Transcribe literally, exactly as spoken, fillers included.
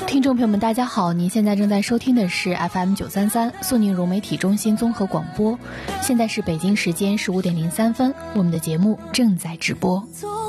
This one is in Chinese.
听众朋友们大家好，您现在正在收听的是 F M 九三三苏宁融媒体中心综合广播，现在是北京时间十五点零三分，我们的节目正在直播。